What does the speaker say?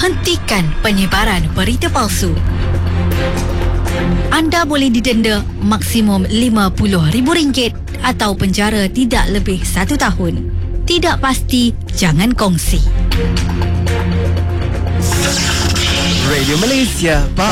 Hentikan penyebaran berita palsu. Anda boleh didenda maksimum RM50,000 atau penjara tidak lebih 1 tahun. Tidak pasti, jangan kongsi. Radio Malaysia.